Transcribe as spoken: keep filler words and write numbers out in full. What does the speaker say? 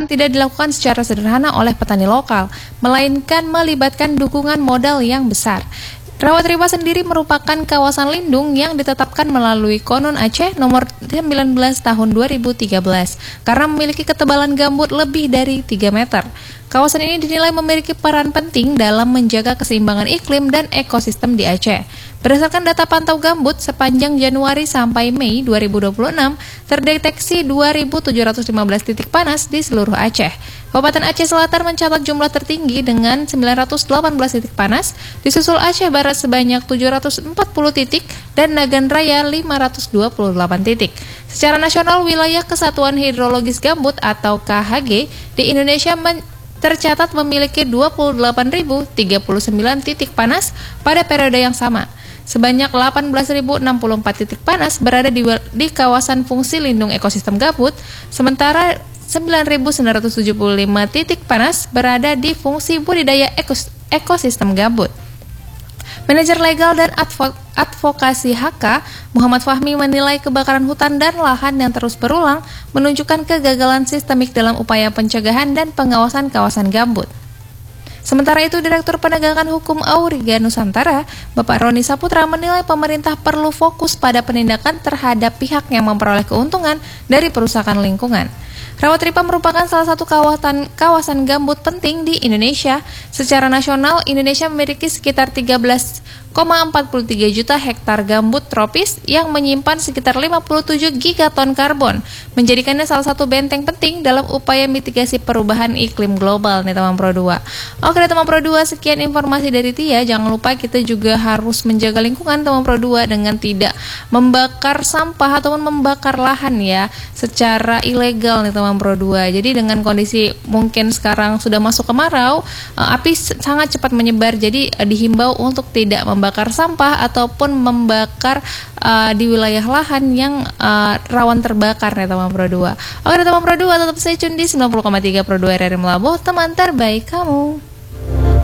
peningkatan tidak dilakukan secara sederhana oleh petani lokal, melainkan melibatkan dukungan modal yang besar. Rawatripa sendiri merupakan kawasan lindung yang ditetapkan melalui Konun Aceh nomor sembilan belas tahun dua ribu tiga belas karena memiliki ketebalan gambut lebih dari tiga meter. Kawasan ini dinilai memiliki peran penting dalam menjaga keseimbangan iklim dan ekosistem di Aceh. Berdasarkan data pantau gambut, sepanjang Januari sampai Mei dua ribu dua puluh enam, terdeteksi dua ribu tujuh ratus lima belas titik panas di seluruh Aceh. Kabupaten Aceh Selatan mencatat jumlah tertinggi dengan sembilan ratus delapan belas titik panas, disusul Aceh Barat sebanyak tujuh ratus empat puluh titik, dan Nagan Raya lima ratus dua puluh delapan titik. Secara nasional, wilayah Kesatuan Hidrologis Gambut atau K H G di Indonesia men- tercatat memiliki dua puluh delapan ribu tiga puluh sembilan titik panas pada periode yang sama. Sebanyak delapan belas ribu enam puluh empat titik panas berada di, di kawasan fungsi lindung ekosistem gambut, sementara sembilan ribu sembilan ratus tujuh puluh lima titik panas berada di fungsi budidaya ekos, ekosistem gambut. Manajer Legal dan Advo, Advokasi H K, Muhammad Fahmi menilai kebakaran hutan dan lahan yang terus berulang menunjukkan kegagalan sistemik dalam upaya pencegahan dan pengawasan kawasan gambut. Sementara itu, Direktur Penegakan Hukum Auriga Nusantara, Bapak Roni Saputra menilai pemerintah perlu fokus pada penindakan terhadap pihak yang memperoleh keuntungan dari perusakan lingkungan. Rawatripa merupakan salah satu kawasan, kawasan gambut penting di Indonesia. Secara nasional, Indonesia memiliki sekitar tiga belas koma empat puluh tiga juta hektar gambut tropis yang menyimpan sekitar lima puluh tujuh gigaton karbon, menjadikannya salah satu benteng penting dalam upaya mitigasi perubahan iklim global nih teman Pro dua. Oke teman Pro dua, sekian informasi dari Tia. Jangan lupa kita juga harus menjaga lingkungan teman Pro dua dengan tidak membakar sampah ataupun membakar lahan ya secara ilegal nih teman Pro dua. Jadi dengan kondisi mungkin sekarang sudah masuk kemarau, api sangat cepat menyebar, jadi dihimbau untuk tidak membakar membakar sampah ataupun membakar uh, di wilayah lahan yang uh, rawan terbakar ya teman Pro dua. Oke teman Pro dua, tetap stay tune di sembilan puluh koma tiga Pro dua R R I Melabuh, teman terbaik kamu.